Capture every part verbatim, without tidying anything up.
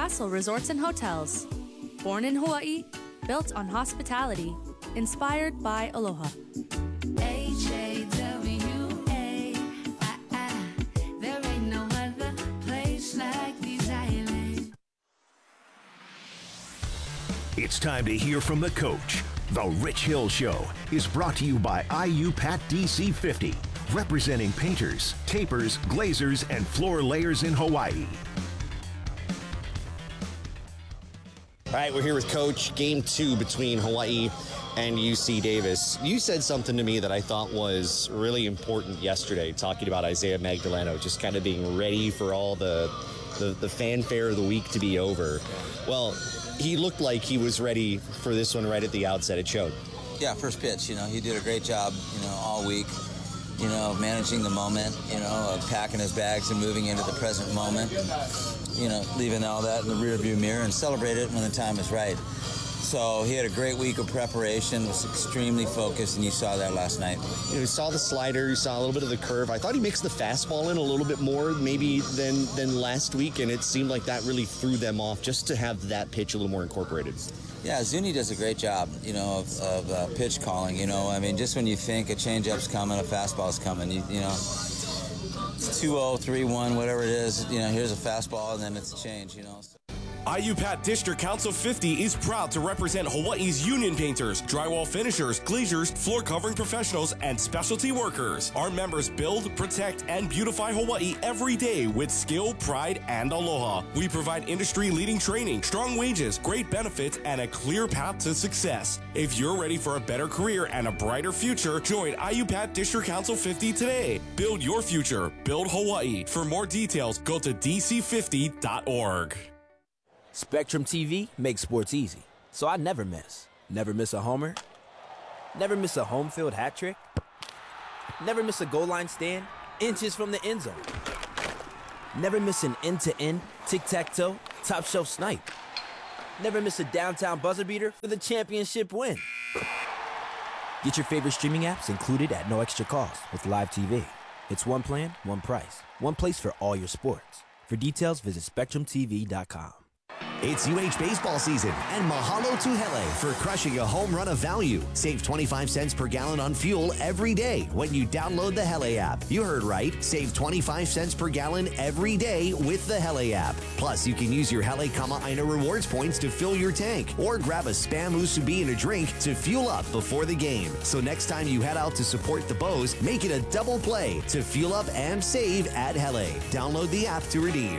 Castle Resorts and Hotels. Born in Hawaii, built on hospitality, inspired by aloha. H A W A, I, I, there ain't no other place like these islands. It's time to hear from the coach. The Rich Hill Show is brought to you by I U P A T D C fifty, representing painters, tapers, glazers, and floor layers in Hawaii. All right, we're here with Coach. Game two between Hawaii and U C Davis. You said something to me that I thought was really important yesterday, talking about Isaiah Magdaleno, just kind of being ready for all the, the, the fanfare of the week to be over. Well, he looked like he was ready for this one right at the outset. It showed. Yeah, first pitch, you know, he did a great job, you know, all week, you know, managing the moment, you know, of packing his bags and moving into the present moment, you know, leaving all that in the rearview mirror and celebrate it when the time is right. So he had a great week of preparation, was extremely focused, and you saw that last night. You know, you saw the slider, you saw a little bit of the curve. I thought he mixed the fastball in a little bit more maybe than, than last week, and it seemed like that really threw them off just to have that pitch a little more incorporated. Yeah, Zuni does a great job, you know, of, of uh, pitch calling, you know. I mean, just when you think a changeup's coming, a fastball's coming, you, you know, it's two oh, three one, whatever it is, you know, here's a fastball, and then it's a change, you know. So. I U P A T District Council fifty is proud to represent Hawaii's union painters, drywall finishers, glaziers, floor covering professionals, and specialty workers. Our members build, protect, and beautify Hawaii every day with skill, pride, and aloha. We provide industry-leading training, strong wages, great benefits, and a clear path to success. If you're ready for a better career and a brighter future, join I U P A T District Council fifty today. Build your future. Build Hawaii. For more details, go to d c fifty dot org. Spectrum T V makes sports easy, so I never miss. Never miss a homer. Never miss a home field hat trick. Never miss a goal line stand inches from the end zone. Never miss an end-to-end, tic-tac-toe, top-shelf snipe. Never miss a downtown buzzer beater for the championship win. Get your favorite streaming apps included at no extra cost with Live T V. It's one plan, one price, one place for all your sports. For details, visit spectrum t v dot com. It's U H baseball season, and mahalo to Hele for crushing a home run of value. Save twenty-five cents per gallon on fuel every day when you download the Hele app. You heard right. Save twenty-five cents per gallon every day with the Hele app. Plus, you can use your Hele Kama'aina rewards points to fill your tank, or grab a Spam Musubi and a drink to fuel up before the game. So next time you head out to support the Bows, make it a double play to fuel up and save at Hele. Download the app to redeem.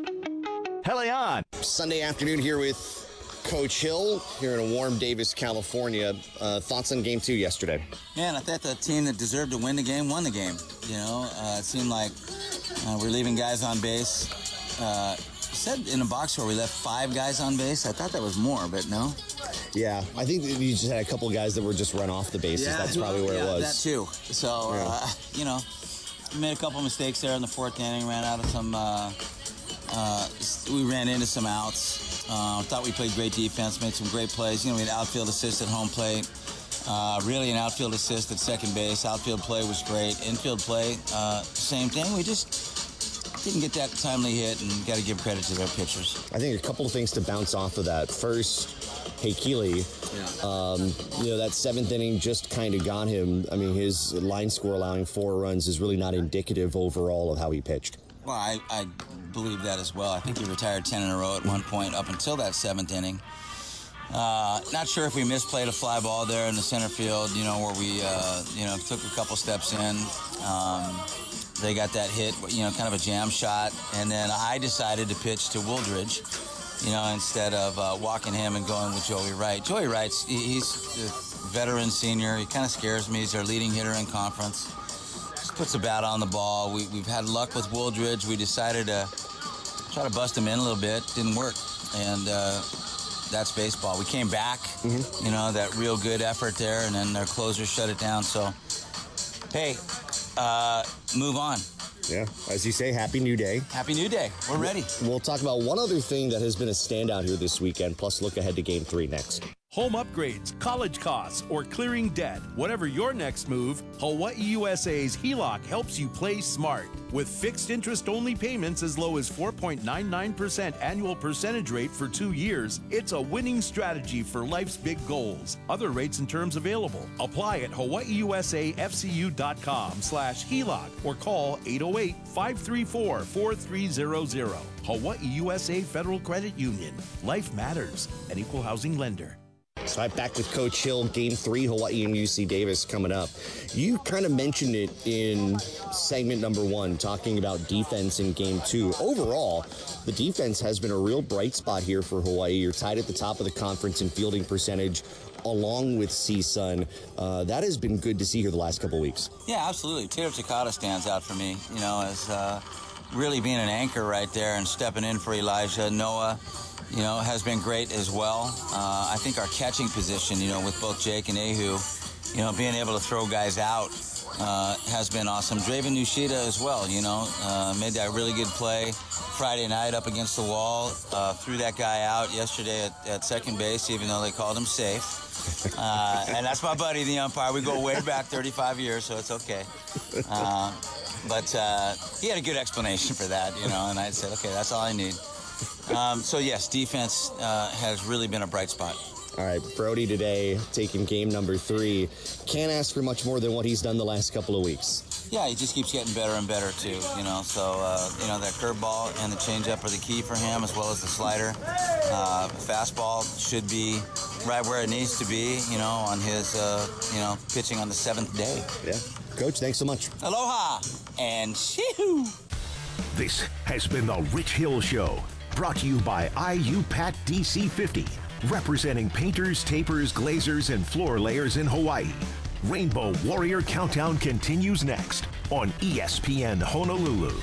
Hele on! Sunday afternoon here with Coach Hill here in a warm Davis, California. Uh, thoughts on game two yesterday? Man, I thought the team that deserved to win the game won the game. You know, uh, it seemed like uh, we're leaving guys on base. Uh, said in a box score we left five guys on base. I thought that was more, but no. Yeah, I think that you just had a couple of guys that were just run off the bases. Yeah, that's probably where yeah, it was. That too. So, yeah. uh, you know, we made a couple mistakes there in the fourth inning. Ran out of some. Uh, Uh, we ran into some outs. Uh, thought we played great defense, made some great plays. You know, we had outfield assist at home plate. Uh, really an outfield assist at second base. Outfield play was great. Infield play, uh, same thing. We just didn't get that timely hit, and got to give credit to their pitchers. I think a couple of things to bounce off of that. First, hey, Keeley, yeah. um, you know, that seventh inning just kind of got him. I mean, his line score allowing four runs is really not indicative overall of how he pitched. Well, I, I believe that as well. I think he retired ten in a row at one point up until that seventh inning. Uh, not sure if we misplayed a fly ball there in the center field, you know, where we, uh, you know, took a couple steps in. Um, they got that hit, you know, kind of a jam shot. And then I decided to pitch to Wooldridge, you know, instead of uh, walking him and going with Joey Wright. Joey Wright's, he's a veteran senior. He kind of scares me. He's our leading hitter in conference. Puts a bat on the ball. We, we've had luck with Wooldridge. We decided to try to bust him in a little bit. Didn't work. And uh, that's baseball. We came back, mm-hmm. you know, that real good effort there, and then our closer shut it down. So, hey, uh, move on. Yeah, as you say, happy new day. Happy new day. We're ready. We'll talk about one other thing that has been a standout here this weekend, plus look ahead to game three next. home upgrades, college costs, or clearing debt. Whatever your next move, Hawaii U S A's H E L O C helps you play smart. With fixed interest-only payments as low as four point nine nine percent annual percentage rate for two years, it's a winning strategy for life's big goals. Other rates and terms available. Apply at hawaiiusafcu.com slash HELOC or call eight oh eight, five three four, four three zero zero. Hawaii U S A Federal Credit Union. Life matters. An equal housing lender. So I'm back with Coach Hill, game three, Hawaii and U C Davis coming up. You kind of mentioned it in segment number one, talking about defense in game two. Overall, the defense has been a real bright spot here for Hawaii. You're tied at the top of the conference in fielding percentage, along with C S U N. Uh, that has been good to see here the last couple of weeks. Yeah, absolutely. Taylor Takata stands out for me, you know, as uh, really being an anchor right there and stepping in for Elijah. Noah, you know, has been great as well. Uh, I think our catching position, you know, with both Jake and Ahu, you know, being able to throw guys out uh, has been awesome. Draven Nushida as well, you know, uh, made that really good play Friday night up against the wall, uh, threw that guy out yesterday at, at second base, even though they called him safe. Uh, and that's my buddy, the umpire. We go way back thirty-five years, so it's okay. Uh, but uh, he had a good explanation for that, you know, and I said, okay, that's all I need. Um, so, yes, defense uh, has really been a bright spot. All right, Brody today taking game number three. Can't ask for much more than what he's done the last couple of weeks. Yeah, he just keeps getting better and better, too, you know. So, uh, you know, that curveball and the changeup are the key for him, as well as the slider. Uh, fastball should be right where it needs to be, you know, on his, uh, you know, pitching on the seventh day. Yeah. Coach, thanks so much. Aloha and shoo. This has been the Rich Hill Show, brought to you by I U P A T D C fifty, representing painters, tapers, glazers, and floor layers in Hawaii. Rainbow Warrior Countdown continues next on E S P N Honolulu.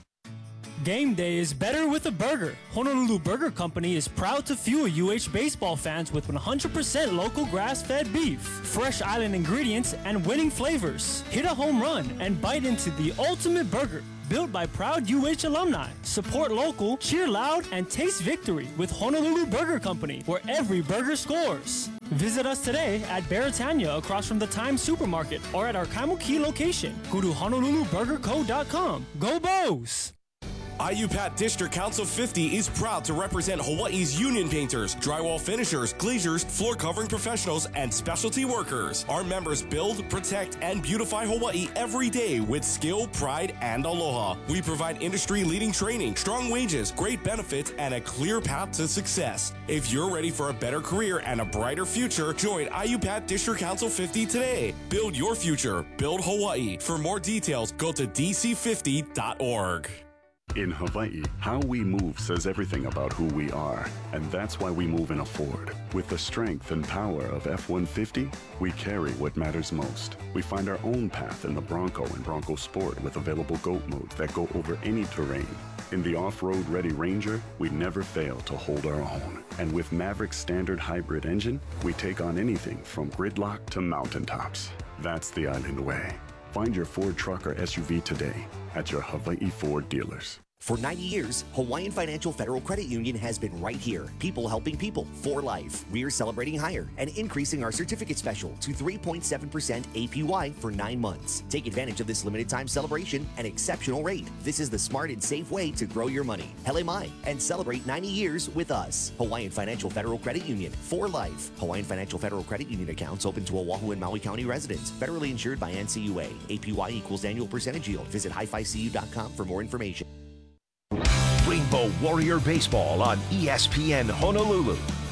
Game day is better with a burger. Honolulu Burger Company is proud to fuel U H baseball fans with one hundred percent local grass-fed beef, fresh island ingredients, and winning flavors. Hit a home run and bite into the ultimate burger. Built by proud U H alumni. Support local, cheer loud, and taste victory with Honolulu Burger Company, where every burger scores. Visit us today at Beretania across from the Times Supermarket or at our Kaimuki location. Go to honolulu burger co dot com. Go Bows! I U P A T District Council fifty is proud to represent Hawaii's union painters, drywall finishers, glaziers, floor covering professionals, and specialty workers. Our members build, protect, and beautify Hawaii every day with skill, pride, and aloha. We provide industry-leading training, strong wages, great benefits, and a clear path to success. If you're ready for a better career and a brighter future, join I U P A T District Council fifty today. Build your future. Build Hawaii. For more details, go to d c fifty dot org. In Hawaii, how we move says everything about who we are, and that's why we move in a Ford. With the strength and power of F one fifty, we carry what matters most. We find our own path in the Bronco and Bronco Sport with available GOAT modes that go over any terrain. In the off-road ready Ranger, we never fail to hold our own. And with Maverick's standard hybrid engine, we take on anything from gridlock to mountaintops. That's the island way. Find your Ford truck or S U V today at your Hawaii Ford dealers. For ninety years, Hawaiian Financial Federal Credit Union has been right here. People helping people for life. We're celebrating higher and increasing our certificate special to three point seven percent A P Y for nine months. Take advantage of this limited time celebration and exceptional rate. This is the smart and safe way to grow your money. Hele mai and celebrate ninety years with us. Hawaiian Financial Federal Credit Union for life. Hawaiian Financial Federal Credit Union accounts open to Oahu and Maui County residents. Federally insured by N C U A. A P Y equals annual percentage yield. Visit hi fi c u dot com for more information. Rainbow Warrior Baseball on E S P N Honolulu.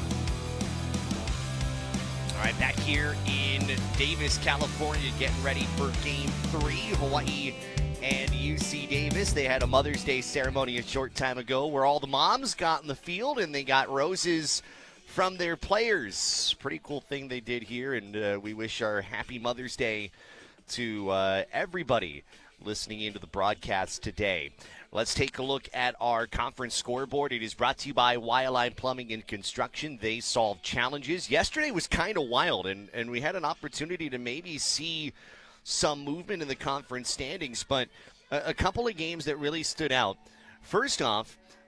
All right, back here in Davis, California, getting ready for game three. Hawaii and U C Davis. They had a Mother's Day ceremony a short time ago where all the moms got in the field and they got roses from their players. Pretty cool thing they did here, and uh, we wish our happy Mother's Day to uh, everybody listening into the broadcast today. Let's take a look at our conference scoreboard. It is brought to you by Wildline Plumbing and Construction. They solve challenges. Yesterday was kind of wild, and, and we had an opportunity to maybe see some movement in the conference standings, but a, a couple of games that really stood out. First off,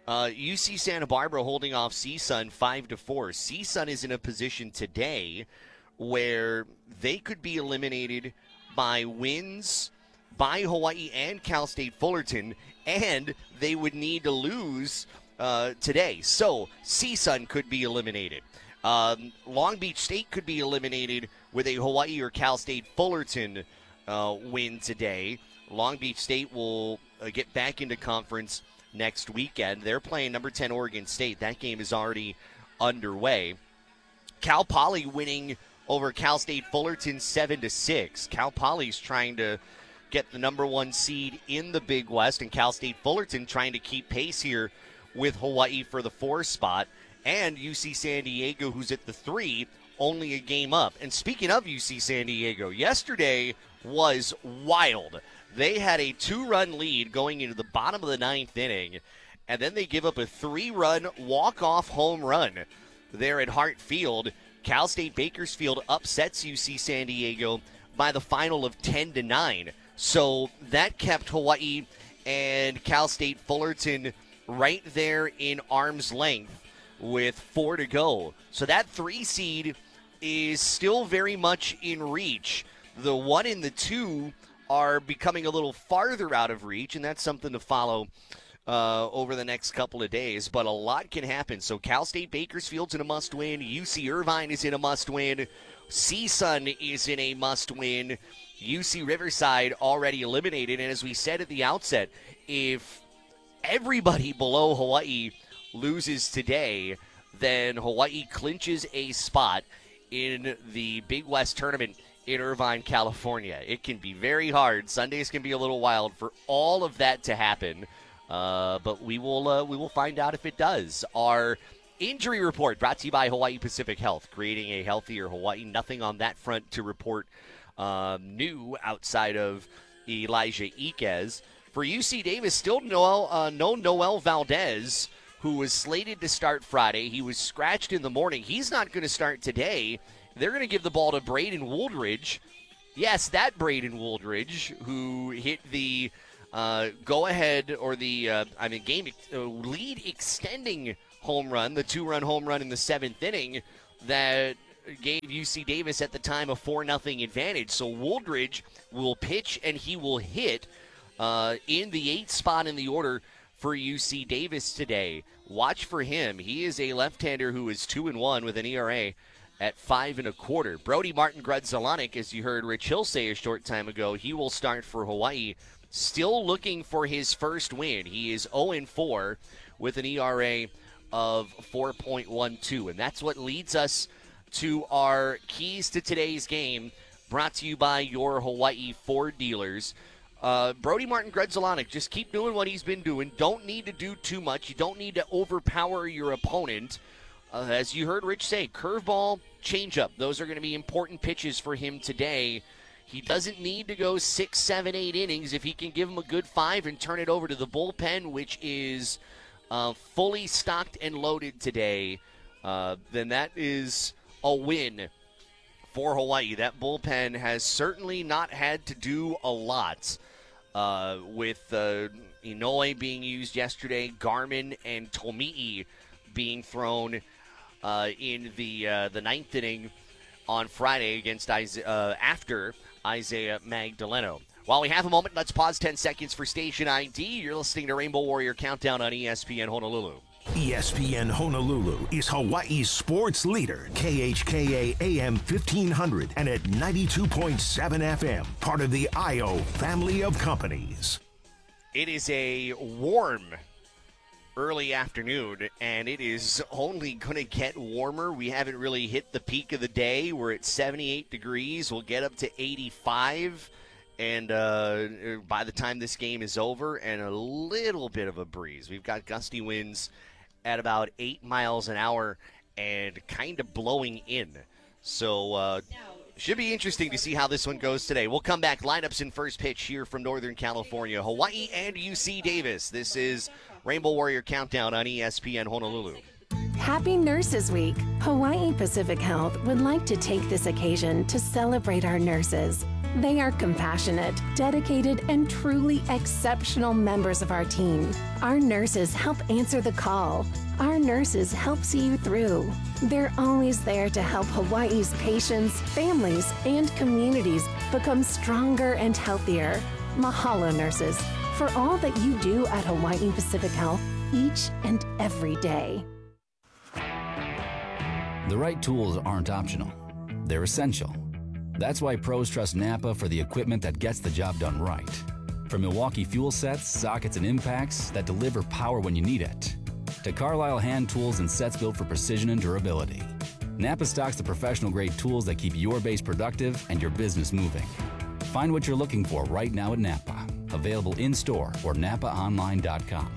Uh, U C Santa Barbara holding off C S U N five to four. C S U N is in a position today where they could be eliminated by wins by Hawaii and Cal State Fullerton, and they would need to lose uh, today. So C S U N could be eliminated. Um, Long Beach State could be eliminated with a Hawaii or Cal State Fullerton uh, win today. Long Beach State will uh, get back into conference next weekend. They're playing number ten Oregon State. That game is already underway. Cal Poly winning over Cal State Fullerton seven to six. Cal Poly's trying to get the number one seed in the Big West, and Cal State Fullerton trying to keep pace here with Hawaii for the four spot. And U C San Diego, who's at the three, only a game up. And speaking of U C San Diego, yesterday was wild. They had a two-run lead going into the bottom of the ninth inning, and then they give up a three-run walk-off home run there at Hart Field. Cal State Bakersfield upsets U C San Diego by the final of ten to nine. So that kept Hawaii and Cal State Fullerton right there in arm's length with four to go. So that three seed is still very much in reach. The one and the two are becoming a little farther out of reach, and that's something to follow uh, over the next couple of days. But a lot can happen. So Cal State Bakersfield's in a must-win. U C Irvine is in a must-win. C S U N is in a must-win. U C Riverside already eliminated. And as we said at the outset, if everybody below Hawaii loses today, then Hawaii clinches a spot in the Big West tournament in Irvine, California. It can be very hard. Sundays can be a little wild for all of that to happen, uh, but we will uh, we will find out if it does. Our injury report brought to you by Hawaii Pacific Health, creating a healthier Hawaii. Nothing on that front to report um, new outside of Elijah Iquez. For U C Davis, still Noel, uh, no Noel Valdez, who was slated to start Friday. He was scratched in the morning. He's not going to start today. They're going to give the ball to Braden Wooldridge. Yes, that Braden Wooldridge, who hit the uh, go-ahead or the, uh, I mean, game uh, lead-extending home run, the two-run home run in the seventh inning that gave U C Davis at the time a four nothing advantage. So Wooldridge will pitch and he will hit uh, in the eighth spot in the order for U C Davis today. Watch for him. He is a left-hander who is two and one with an E R A at five and a quarter. Brody Martin Grudzalanek, as you heard Rich Hill say a short time ago, he will start for Hawaii. Still looking for his first win. He is oh and four with an E R A of four point one two. And that's what leads us to our keys to today's game, brought to you by your Hawaii Ford dealers. Uh, Brody Martin Grudzalanek, just keep doing what he's been doing. Don't need to do too much. You don't need to overpower your opponent. Uh, as you heard Rich say, curveball, changeup. Those are going to be important pitches for him today. He doesn't need to go six, seven, eight innings. If he can give him a good five and turn it over to the bullpen, which is uh, fully stocked and loaded today, uh, then that is a win for Hawaii. That bullpen has certainly not had to do a lot. Uh, with uh, Inoue being used yesterday, Garmin and Tomi'i being thrown uh, in the uh, the ninth inning on Friday against Isaiah, uh, after Isaiah Magdaleno. While we have a moment, let's pause ten seconds for station I D. You're listening to Rainbow Warrior Countdown on E S P N Honolulu. E S P N Honolulu is Hawaii's sports leader. K H K A A M fifteen hundred and at ninety-two point seven F M. Part of the I O family of companies. It is a warm early afternoon, and it is only going to get warmer. We haven't really hit the peak of the day. We're at seventy-eight degrees. We'll get up to eighty-five. And uh, by the time this game is over, and a little bit of a breeze. We've got gusty winds at about eight miles an hour and kind of blowing in. So uh, should be interesting to see how this one goes today. We'll come back. Lineups in first pitch here from Northern California, Hawaii and U C Davis. This is Rainbow Warrior Countdown on E S P N Honolulu. Happy Nurses Week! Hawaii Pacific Health would like to take this occasion to celebrate our nurses. They are compassionate, dedicated, and truly exceptional members of our team. Our nurses help answer the call. Our nurses help see you through. They're always there to help Hawaii's patients, families, and communities become stronger and healthier. Mahalo, nurses, for all that you do at Hawaii Pacific Health each and every day. The right tools aren't optional. They're essential. That's why pros trust Napa for the equipment that gets the job done right. From Milwaukee fuel sets, sockets, and impacts that deliver power when you need it, to Carlisle hand tools and sets built for precision and durability. Napa stocks the professional-grade tools that keep your base productive and your business moving. Find what you're looking for right now at Napa. Available in-store or napa online dot com.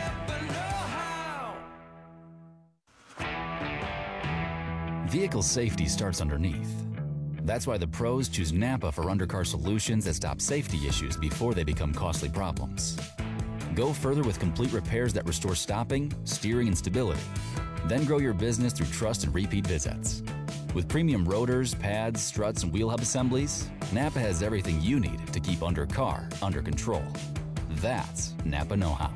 Vehicle safety starts underneath. That's why the pros choose Napa for undercar solutions that stop safety issues before they become costly problems. Go further with complete repairs that restore stopping, steering, and stability. Then grow your business through trust and repeat visits. With premium rotors, pads, struts, and wheel hub assemblies, Napa has everything you need to keep undercar under control. That's Napa know-how.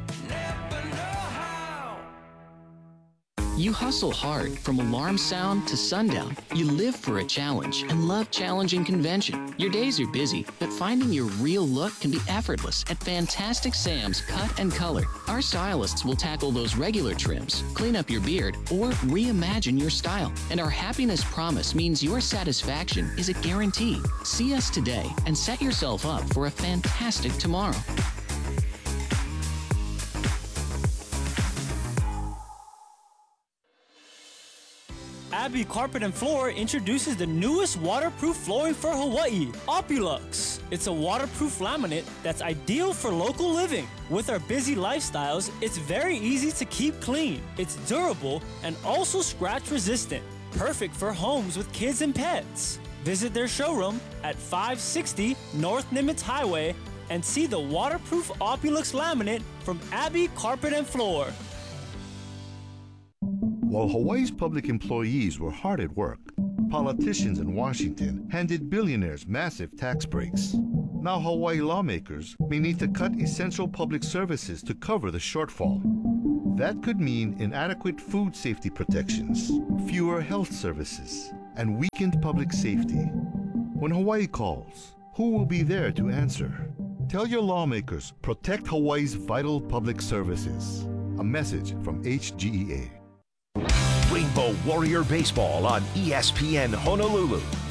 You hustle hard from alarm sound to sundown. You live for a challenge and love challenging convention. Your days are busy, but finding your real look can be effortless at Fantastic Sam's Cut and Color. Our stylists will tackle those regular trims, clean up your beard, or reimagine your style. And our happiness promise means your satisfaction is a guarantee. See us today and set yourself up for a fantastic tomorrow. Abby Carpet and Floor introduces the newest waterproof flooring for Hawaii, Opulux. It's a waterproof laminate that's ideal for local living. With our busy lifestyles, it's very easy to keep clean. It's durable and also scratch resistant, perfect for homes with kids and pets. Visit their showroom at five sixty North Nimitz Highway and see the waterproof Opulux laminate from Abby Carpet and Floor. While Hawaii's public employees were hard at work, politicians in Washington handed billionaires massive tax breaks. Now Hawaii lawmakers may need to cut essential public services to cover the shortfall. That could mean inadequate food safety protections, fewer health services, and weakened public safety. When Hawaii calls, who will be there to answer? Tell your lawmakers, protect Hawaii's vital public services. A message from H G E A. Rainbow Warrior Baseball on E S P N Honolulu.